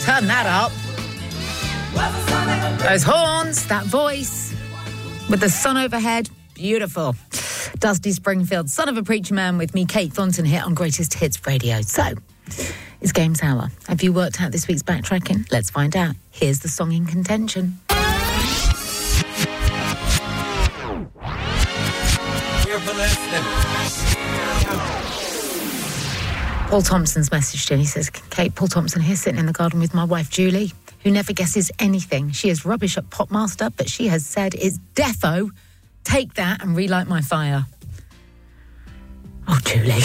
Turn that up. Those horns, that voice, with the sun overhead, beautiful. Dusty Springfield, Son of a Preacher Man, with me, Kate Thornton, here on Greatest Hits Radio. So, it's Games Hour. Have you worked out this week's backtracking? Let's find out. Here's the song in contention. Paul Thompson's messaged in. He says, Kate, Paul Thompson here, sitting in the garden with my wife, Julie, who never guesses anything. She is rubbish at Popmaster, but she has said it's defo. Take that and relight my fire. Oh, Julie.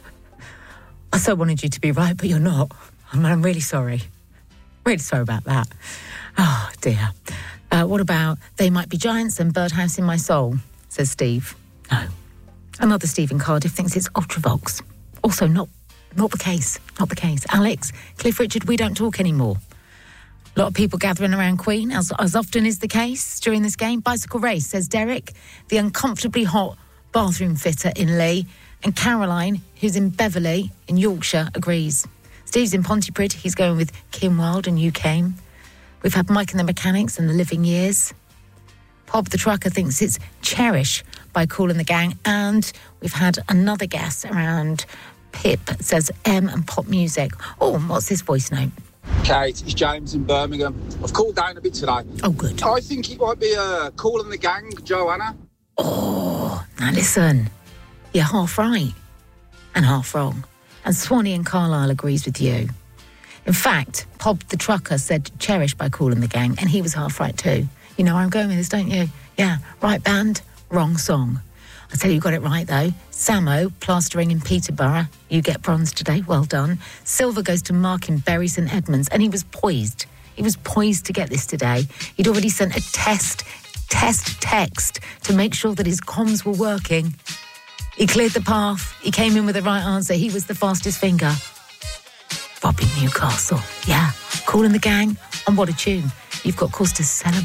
I so wanted you to be right, but you're not. I'm really sorry. Really sorry about that. Oh, dear. What about They Might Be Giants and Birdhouse in My Soul, says Steve. No. Another Steve in Cardiff thinks it's Ultravox. Also not the case. Not the case. Alex, Cliff Richard, We Don't Talk Anymore. A lot of people gathering around Queen, as often is the case during this game. Bicycle Race, says Derek. The Uncomfortably Hot Bathroom Fitter in Lee. And Caroline, who's in Beverley in Yorkshire, agrees. Steve's in Pontypridd. He's going with Kim Wilde and You Came. We've had Mike and the Mechanics and The Living Years. Bob the Trucker thinks it's Cherish by Kool and the Gang. And we've had another guess around Pip, says M and Pop Music. Oh, and what's his voice note? Kate, it's James in Birmingham. I've cooled down a bit today. Oh, good. I think it might be Kool and the Gang, Joanna. Oh, now listen. You're half right and half wrong. And Swanee and Carlisle agrees with you. In fact, Bob the Trucker said Cherish by Kool and the Gang, and he was half right too. You know where I'm going with this, don't you? Yeah, right band, wrong song. I tell you, you got it right, though. Samo, Plastering in Peterborough. You get bronze today. Well done. Silver goes to Mark in Bury St Edmunds, and he was poised. He was poised to get this today. He'd already sent a test text to make sure that his comms were working. He cleared the path. He came in with the right answer. He was the fastest finger. Robbie Newcastle. Yeah. Kool and the Gang. And what a tune. You've got cause to celebrate.